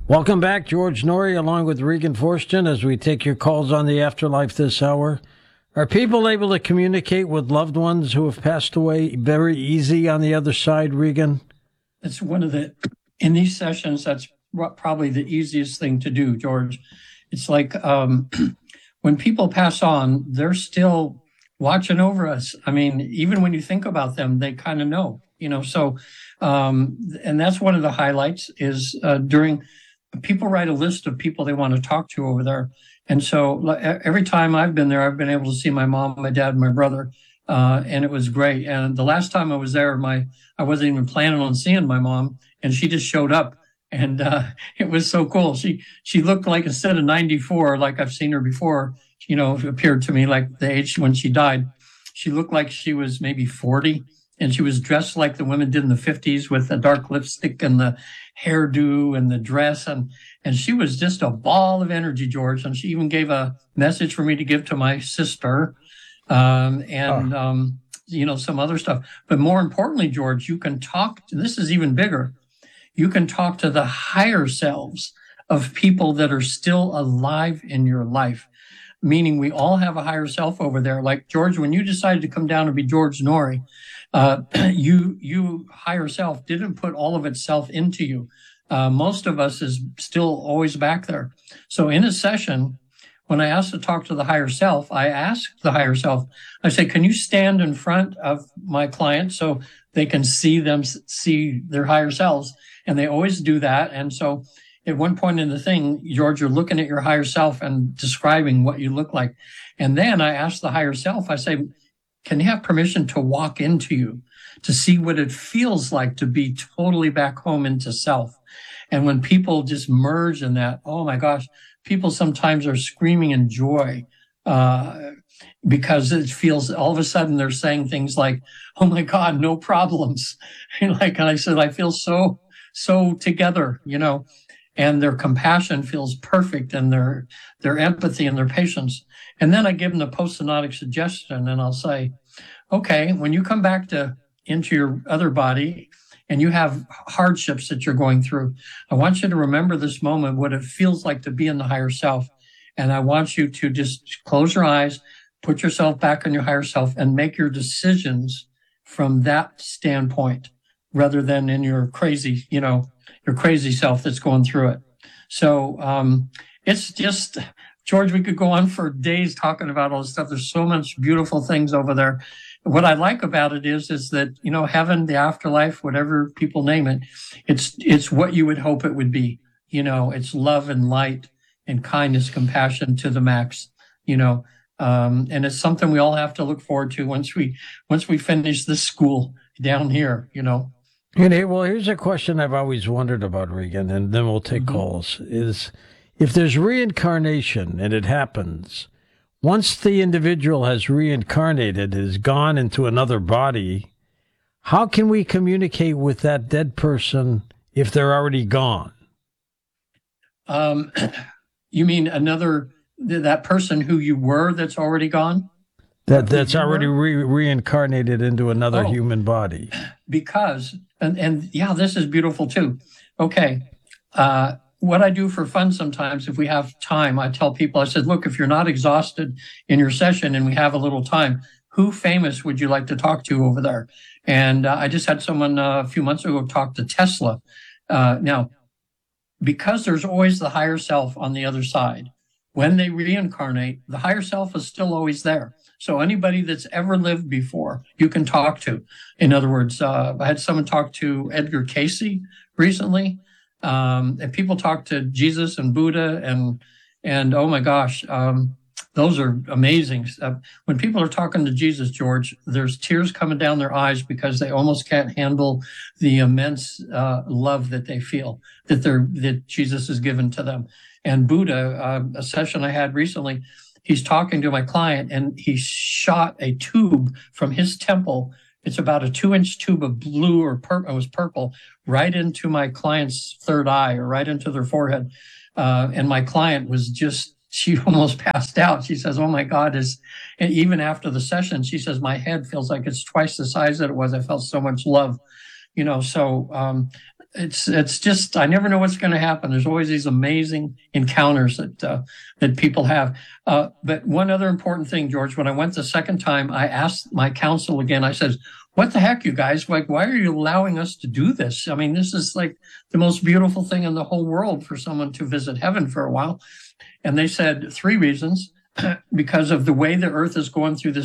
Welcome back, George Noory, along with Regan Forston, as we take your calls on the afterlife this hour. Are people able to communicate with loved ones who have passed away very easy on the other side, Regan? It's in these sessions, that's probably the easiest thing to do, George. It's like when people pass on, they're still watching over us. I mean, even when you think about them, they kind of know, so, and that's one of the highlights is during people write a list of people they want to talk to over there. And so every time I've been there, I've been able to see my mom, my dad, my brother, and it was great. And the last time I was there, I wasn't even planning on seeing my mom, and she just showed up, and it was so cool. She looked like, instead of 94, like I've seen her before, it appeared to me like the age when she died. She looked like she was maybe 40, and she was dressed like the women did in the 50s with the dark lipstick and the hairdo and the dress. And she was just a ball of energy, George. And she even gave a message for me to give to my sister some other stuff. But more importantly, George, you can this is even bigger. You can talk to the higher selves of people that are still alive in your life, meaning we all have a higher self over there. Like, George, when you decided to come down and be George Noory, you higher self didn't put all of itself into you. Most of us is still always back there. So in a session, when I asked to talk to the higher self, I asked the higher self, I say, can you stand in front of my client so they can see their higher selves? And they always do that. And so at one point in the thing, George, you're looking at your higher self and describing what you look like. And then I asked the higher self, I say, can you have permission to walk into you, to see what it feels like to be totally back home into self? And when people just merge in that, oh my gosh, people sometimes are screaming in joy because it feels, all of a sudden they're saying things like, oh my God, no problems. And I said, I feel so together, and their compassion feels perfect, and their empathy and their patience. And then I give them the post-synodic suggestion, and I'll say, okay, when you come back into your other body and you have hardships that you're going through, I want you to remember this moment, what it feels like to be in the higher self. And I want you to just close your eyes, put yourself back in your higher self, and make your decisions from that standpoint rather than in your crazy self that's going through it. So it's just, George, we could go on for days talking about all this stuff. There's so much beautiful things over there. What I like about it is that, heaven, the afterlife, whatever people name it, it's what you would hope it would be. It's love and light and kindness, compassion to the max, and it's something we all have to look forward to once we finish this school down here, Well, here's a question I've always wondered about, Regan, and then we'll take calls, is if there's reincarnation and it happens, once the individual has reincarnated, is gone into another body, how can we communicate with that dead person if they're already gone? You mean that person who you were that's already gone? That's already reincarnated into another human body. Because, and yeah, this is beautiful too. Okay. What I do for fun sometimes, if we have time, I tell people, I said, look, if you're not exhausted in your session and we have a little time, who famous would you like to talk to over there? And I just had someone a few months ago talk to Tesla. Now, because there's always the higher self on the other side, when they reincarnate, the higher self is still always there. So anybody that's ever lived before, you can talk to. In other words, I had someone talk to Edgar Cayce recently. And people talk to Jesus and Buddha and oh my gosh, those are amazing. When people are talking to Jesus, George, there's tears coming down their eyes because they almost can't handle the immense love that they feel that Jesus has given to them. And Buddha, a session I had recently, he's talking to my client and he shot a tube from his temple. It's about a 2-inch tube of blue or purple, it was purple, right into my client's third eye or right into their forehead. And my client was she almost passed out. She says, oh my God, and even after the session, she says, my head feels like it's twice the size that it was. I felt so much love, so it's just, I never know what's going to happen. There's always these amazing encounters that people have. But one other important thing, George, when I went the second time, I asked my counsel again. I said, "What the heck, you guys? Like, why are you allowing us to do this? I mean, this is like the most beautiful thing in the whole world for someone to visit heaven for a while." And they said 3 reasons: because of the way the earth is going through this